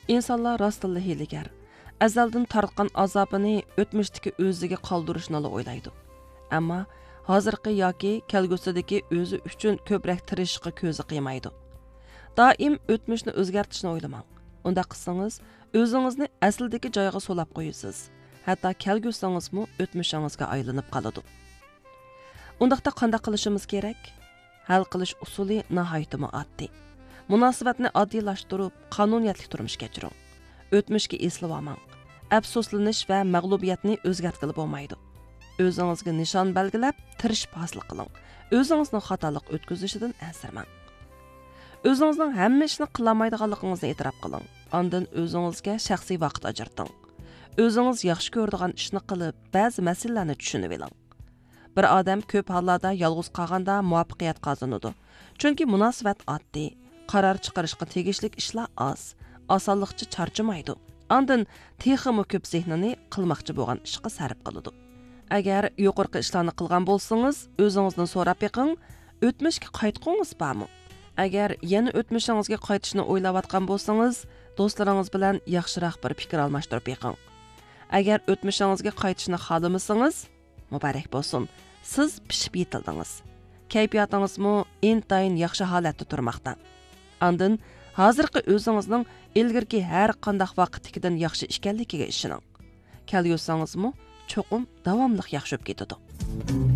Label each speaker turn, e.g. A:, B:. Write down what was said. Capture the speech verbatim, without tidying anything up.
A: İnsanlar rastlı hiylegar. Azaldan tartqan azabını o'tmishdagi o'ziga qoldirishni o'ylaydi. Ammo hozirgi yoki kelgusidagi o'zi uchun ko'proq tirishishga ko'zi qiymaydi. Doim o'tmishni o'zgartirishni o'ylamang. Unda qilsangiz, o'zingizni asldagi joyga solab qo'yasiz. Hatto kelgusingizmi o'tmishingizga aylanib qoladi. Undaqda qanday qilishimiz kerak? Hal qilish usuli nihoyatda oddiy. Munosabatni oddiylashtirib, qonuniyatli turmush kechiring. O'tmishga eslab olmang. Afsuslanish va mag'lubiyatni o'zgartirib bo'lmaydi. O'zingizga nishon belgilab, tirishib hosil qiling. O'zingizning xatolik o'tkazishidan ansirmang. O'zingizning hamma ishni qilolmaydiganligingizni e'tirof qiling. Ondan o'zingizga shaxsiy vaqt ajrating. O'zingiz yaxshi ko'radigan ishni qilib, ba'zi masalalarni tushunib oling. Bir odam ko'p hollarda yolg'iz qolganda muvaffaqiyat qozonadi. Chunki munosabat oddiy, qaror chiqarishga tegishli ishlar oz, osonlikcha charchamaydi. Ondan texmi ko'p zehnini qilmoqchi bo'lgan ishga sarf qiladi. Agar yuqorqi ishlarni qilgan bo'lsangiz, o'zingizdan so'rab beqing, o'tmishga qaytqingiz bormi? Agar yana o'tmishingizga qaytishni o'ylayotgan bo'lsangiz, do'stlaringiz bilan yaxshiroq bir fikr almashtirib beqing. Agar o'tmishingizga qaytishni xohlamasangiz, muborak bo'lsin. Siz pishib yetildingiz. Kayfiyatingizmi intayin yaxshi holatda turmoqda. Ondan hozirgi o'zingizning ilgirki har qanday vaqtdagidan yaxshi ekanligiga ishoning. Kelgusingizmi cho'qim davomli yaxshi o'tib ketadi.